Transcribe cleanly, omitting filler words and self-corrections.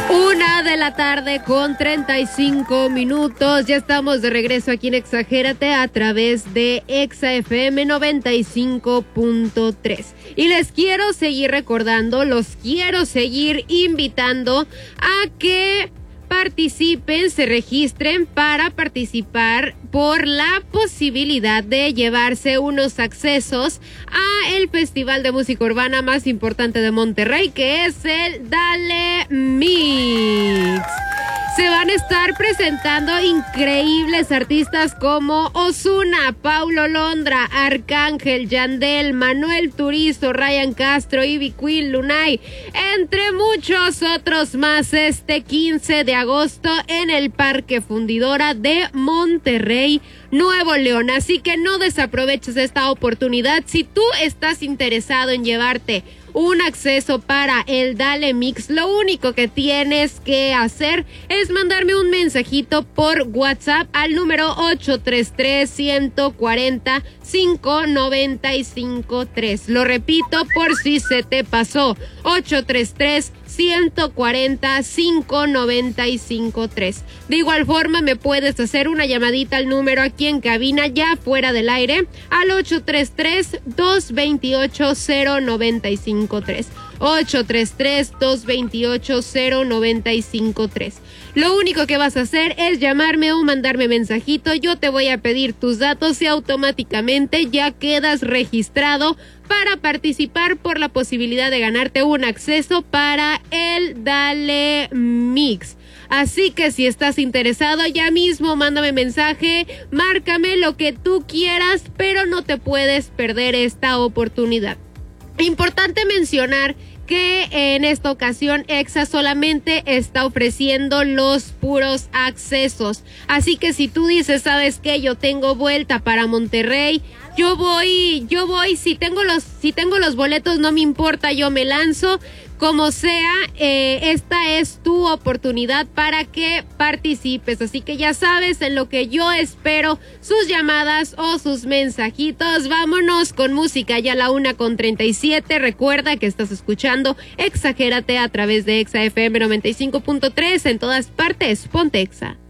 1:35 Ya estamos de regreso aquí en Exagérate a través de Exa FM 95.3. Y les quiero seguir recordando, los quiero seguir invitando a que participen, se registren para participar por la posibilidad de llevarse unos accesos a el festival de música urbana más importante de Monterrey, que es el Dale Mix. Se van a estar presentando increíbles artistas como Ozuna, Paulo Londra, Arcángel, Yandel, Manuel Turizo, Ryan Castro, Ivy Queen, Lunay, entre muchos otros más, este 15 de agosto en el Parque Fundidora de Monterrey, Nuevo León. Así que no desaproveches esta oportunidad. Si tú estás interesado en llevarte un acceso para el Dale Mix, lo único que tienes que hacer es mandarme un mensajito por WhatsApp al número 833-140-5953. Lo repito por si se te pasó, 833-140-5953. De igual forma me puedes hacer una llamadita al número aquí en cabina ya fuera del aire al 833-228-0953. 833-228-0953. Lo único que vas a hacer es llamarme o mandarme mensajito. Yo te voy a pedir tus datos y automáticamente ya quedas registrado para participar por la posibilidad de ganarte un acceso para el Dale Mix. Así que si estás interesado, ya mismo mándame mensaje, márcame lo que tú quieras, pero no te puedes perder esta oportunidad. Importante mencionar que en esta ocasión Exa solamente está ofreciendo los puros accesos. Así que si tú dices, ¿sabes qué? Yo tengo vuelta para Monterrey, yo voy, si tengo los boletos no me importa, yo me lanzo. Como sea, esta es tu oportunidad para que participes. Así que ya sabes, en lo que yo espero sus llamadas o sus mensajitos. Vámonos con música ya a la 1:37. Recuerda que estás escuchando Exagérate a través de Exa FM 95.3. En todas partes, ponte Exa.